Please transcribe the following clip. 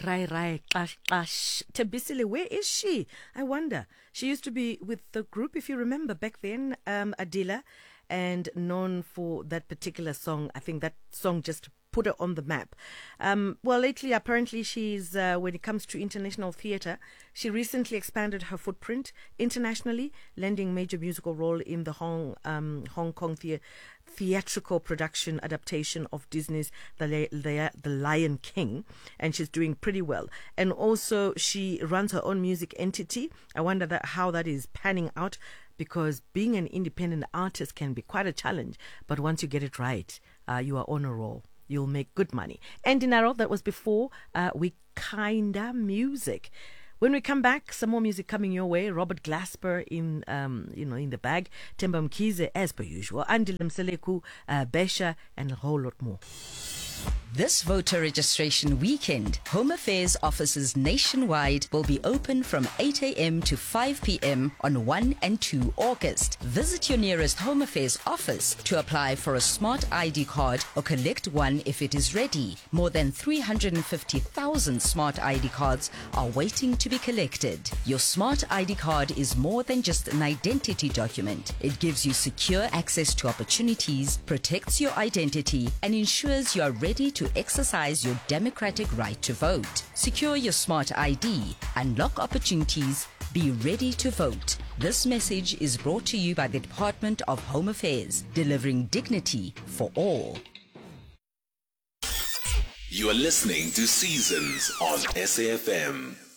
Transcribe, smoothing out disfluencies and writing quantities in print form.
Rai Rai Qash Qash. Tebisile, where is she? I wonder. She used to be with the group, if you remember back then, Adila, and known for that particular song. I think that song just put her on the map. Well, lately, apparently, she's, when it comes to international theatre, she recently expanded her footprint internationally, lending major musical role in the Hong Kong theatrical production adaptation of Disney's The Lion King, and she's doing pretty well. And also, she runs her own music entity. I wonder how that is panning out, because being an independent artist can be quite a challenge, but once you get it right, you are on a roll. You'll make good money. And Dinaro, that was before We Kinda Music. When we come back, some more music coming your way. Robert Glasper in the bag. Temba Mkhize as per usual. Andile Mseleku, Besha, and a whole lot more. This voter registration weekend, Home Affairs offices nationwide will be open from 8 a.m. to 5 p.m. on 1 and 2 August. Visit your nearest Home Affairs office to apply for a smart ID card or collect one if it is ready. More than 350,000 smart ID cards are waiting to be collected. Your smart ID card is more than just an identity document. It gives you secure access to opportunities, protects your identity, and ensures you are ready to exercise your democratic right to vote. Secure your smart ID, unlock opportunities, be ready to vote. This message is brought to you by the Department of Home Affairs, delivering dignity for all. You are listening to Seasons on SAFM.